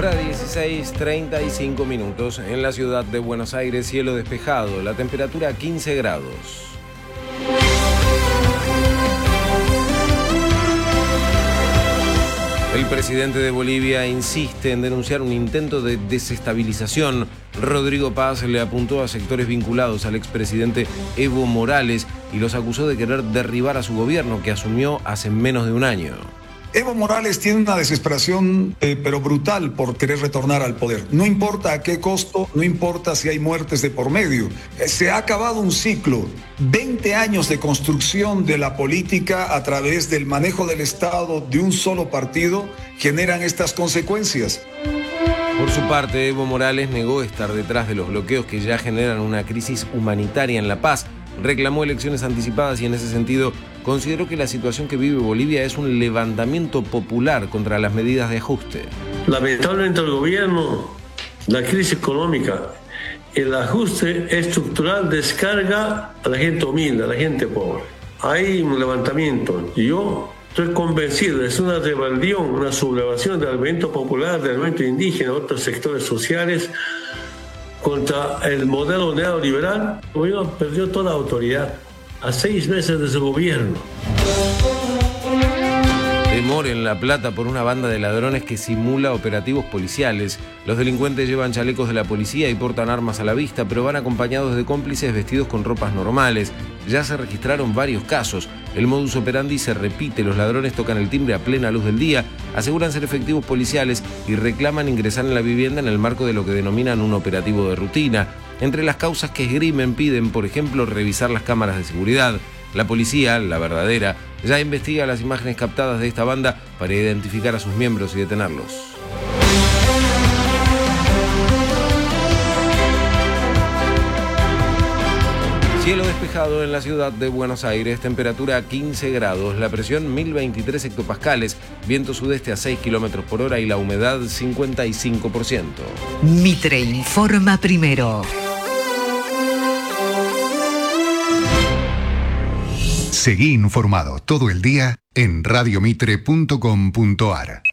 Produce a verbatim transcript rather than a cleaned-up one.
Hora dieciséis, treinta y cinco minutos. En la ciudad de Buenos Aires, cielo despejado, la temperatura quince grados. El presidente de Bolivia insiste en denunciar un intento de desestabilización. Rodrigo Paz le apuntó a sectores vinculados al expresidente Evo Morales y los acusó de querer derribar a su gobierno, que asumió hace menos de un año. Evo Morales tiene una desesperación, eh, pero brutal, por querer retornar al poder. No importa a qué costo, no importa si hay muertes de por medio. Eh, se ha acabado un ciclo. veinte años de construcción de la política a través del manejo del Estado de un solo partido generan estas consecuencias. Por su parte, Evo Morales negó estar detrás de los bloqueos que ya generan una crisis humanitaria en La Paz. Reclamó elecciones anticipadas y en ese sentido consideró que la situación que vive Bolivia es un levantamiento popular contra las medidas de ajuste. Lamentablemente el gobierno, la crisis económica, el ajuste estructural descarga a la gente humilde, a la gente pobre. Hay un levantamiento. Yo estoy convencido, es una rebelión, una sublevación del movimiento popular, del movimiento indígena, otros sectores sociales, contra el modelo neoliberal. El gobierno perdió toda autoridad a seis meses de su gobierno. Temor en La Plata por una banda de ladrones que simula operativos policiales. Los delincuentes llevan chalecos de la policía y portan armas a la vista, pero van acompañados de cómplices vestidos con ropas normales. Ya se registraron varios casos. El modus operandi se repite, los ladrones tocan el timbre a plena luz del día, aseguran ser efectivos policiales y reclaman ingresar en la vivienda en el marco de lo que denominan un operativo de rutina. Entre las causas que esgrimen piden, por ejemplo, revisar las cámaras de seguridad. La policía, la verdadera, ya investiga las imágenes captadas de esta banda para identificar a sus miembros y detenerlos. Cielo despejado en la ciudad de Buenos Aires, temperatura quince grados, la presión mil veintitrés hectopascales, viento sudeste a seis kilómetros por hora y la humedad cincuenta y cinco por ciento. Mitre informa primero. Seguí informado todo el día en radio mitre punto com punto ar.